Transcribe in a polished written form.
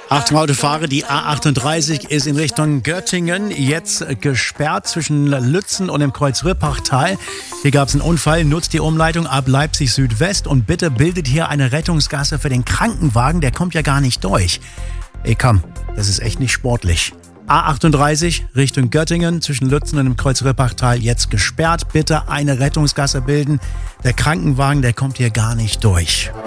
Achtung Autofahrer, die A38 ist in Richtung Göttingen jetzt gesperrt zwischen Lützen und dem Kreuz-Rippachtal. Hier gab es einen Unfall, nutzt die Umleitung ab Leipzig Südwest und bitte bildet hier eine Rettungsgasse für den Krankenwagen, der kommt ja gar nicht durch. Ey komm, das ist echt nicht sportlich. A38 Richtung Göttingen zwischen Lützen und dem Kreuz-Rippachtal jetzt gesperrt. Bitte eine Rettungsgasse bilden. Der Krankenwagen, der kommt hier gar nicht durch.